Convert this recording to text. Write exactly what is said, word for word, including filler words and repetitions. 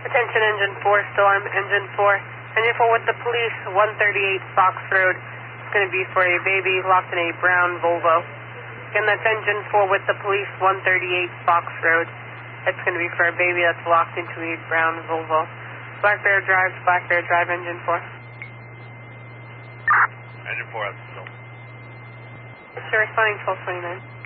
Attention engine four, storm, engine four. Engine four with the police, one thirty-eight Fox Road. It's going to be for a baby locked in a brown Volvo. Again, that's engine four with the police, one thirty-eight Fox Road. It's going to be for a baby that's locked into a brown Volvo. Black Bear Drive, Black Bear Drive, engine four. Engine four, that's still. Sir, responding twelve twenty-nine.